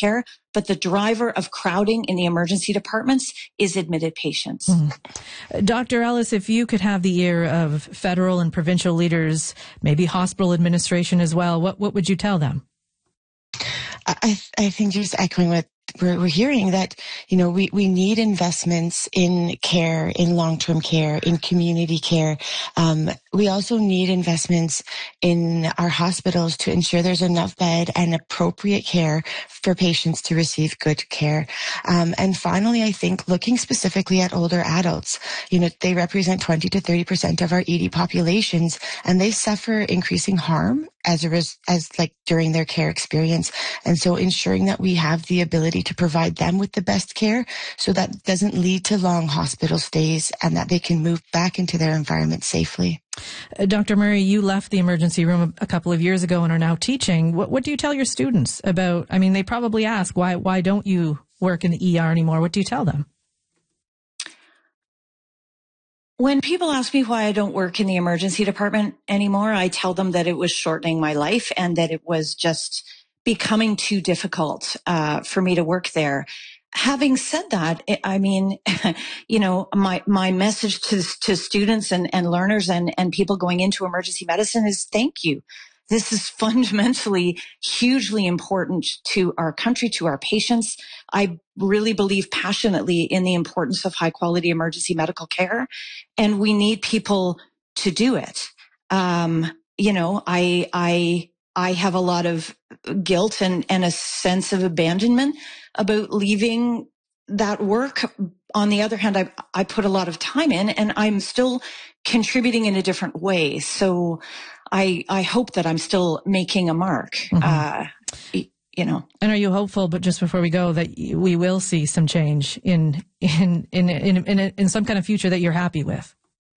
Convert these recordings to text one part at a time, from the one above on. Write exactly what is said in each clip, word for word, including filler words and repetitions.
care. But the driver of crowding in the emergency departments is admitted patients. Mm. Doctor Ellis, if you could have the ear of federal and provincial leaders, maybe hospital administration as well, what, what would you tell them? I, I think just echoing what we're, we're hearing, that, you know, we, we need investments in care, in long-term care, in community care. Um, we also need investments in our hospitals to ensure there's enough bed and appropriate care for patients to receive good care. Um, and finally, I think looking specifically at older adults, you know, they represent twenty to thirty percent of our E D populations, and they suffer increasing harm as a res- as like during their care experience. And so ensuring that we have the ability to provide them with the best care so that doesn't lead to long hospital stays and that they can move back into their environment safely. Uh, Doctor Murray, you left the emergency room a, a couple of years ago and are now teaching. What, what do you tell your students about, I mean, they probably ask, why, why don't you work in the E R anymore? What do you tell them? When people ask me why I don't work in the emergency department anymore, I tell them that it was shortening my life and that it was just becoming too difficult uh, for me to work there. Having said that, I mean, you know, my, my message to, to students and, and learners and, and people going into emergency medicine is thank you. This is fundamentally hugely important to our country, to our patients. I really believe passionately in the importance of high quality emergency medical care, and we need people to do it. Um, you know, I, I, I have a lot of guilt and, and a sense of abandonment about leaving that work. On the other hand, I, I put a lot of time in and I'm still contributing in a different way. So I, I hope that I'm still making a mark, mm-hmm. uh, you know. And are you hopeful, but just before we go, that we will see some change in, in, in, in, in, in some kind of future that you're happy with?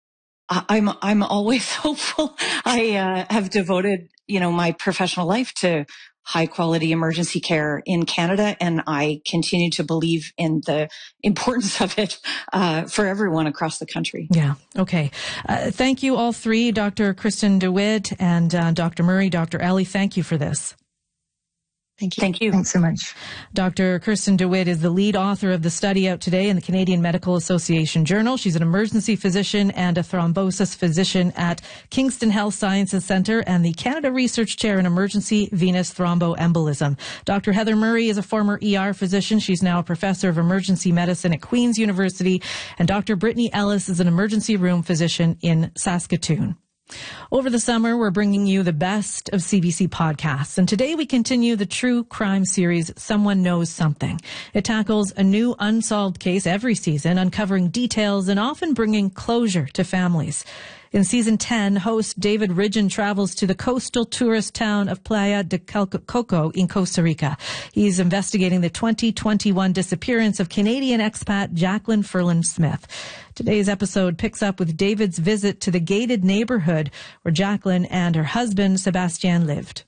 I'm, I'm always hopeful. I uh, have devoted, you know, my professional life to high quality emergency care in Canada, and I continue to believe in the importance of it uh, for everyone across the country. Yeah. Okay. Uh, thank you all three, Doctor Kristen DeWitt and uh, Doctor Murray, Doctor Ellie. Thank you for this. Thank you. Thank you. Thanks so much. Doctor Kristen DeWitt is the lead author of the study out today in the Canadian Medical Association Journal. She's an emergency physician and a thrombosis physician at Kingston Health Sciences Centre and the Canada Research Chair in Emergency Venous Thromboembolism. Doctor Heather Murray is a former E R physician. She's now a professor of emergency medicine at Queen's University. And Doctor Brittany Ellis is an emergency room physician in Saskatoon. Over the summer, we're bringing you the best of C B C podcasts. And today we continue the true crime series, Someone Knows Something. It tackles a new unsolved case every season, uncovering details and often bringing closure to families. In season ten, host David Ridgen travels to the coastal tourist town of Playa de Coco in Costa Rica. He's investigating the twenty twenty-one disappearance of Canadian expat Jacqueline Ferland Smith. Today's episode picks up with David's visit to the gated neighborhood where Jacqueline and her husband Sebastian lived.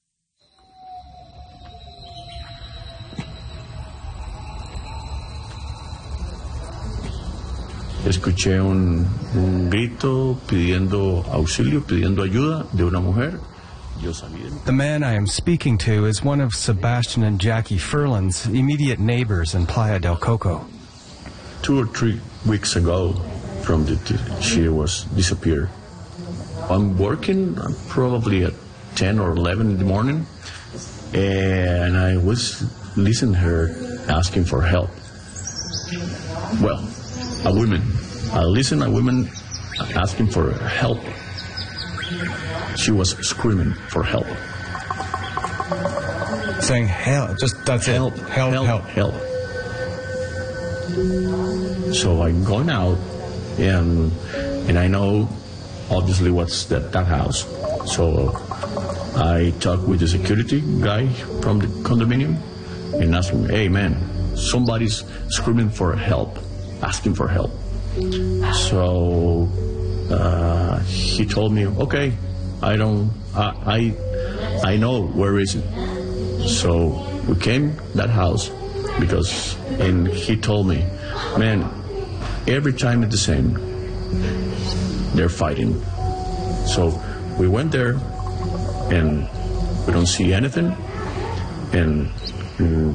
Escuché un, un grito pidiendo auxilio, pidiendo ayuda de una mujer. Yo salí. The man I am speaking to is one of Sebastian and Jackie Ferland's immediate neighbors in Playa del Coco. Two or three weeks ago, from the she was disappeared. I'm working probably at ten or eleven in the morning, and I was listening to her asking for help. Well, a woman. I listened to a woman asking for help. She was screaming for help. Saying help, just that's help, it. Help, help, help, help. So I'm going out, and and I know obviously what's that, that house. So I talked with the security guy from the condominium and asked him, hey man, somebody's screaming for help, asking for help. So uh, he told me, okay, I don't, I, I, I know where is it. So we came that house because, and he told me, man, every time it's the same. They're fighting. So we went there, and we don't see anything. And